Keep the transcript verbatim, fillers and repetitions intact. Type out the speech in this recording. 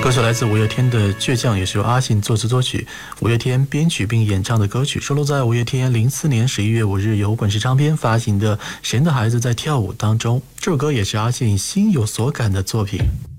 歌曲来自五月天的《倔强》，也是由阿信作词作曲，五月天编曲并演唱的歌曲，收录在五月天零四年十一月五日由滚石唱片发行的《谁的孩子在跳舞》当中。这首歌也是阿信心有所感的作品。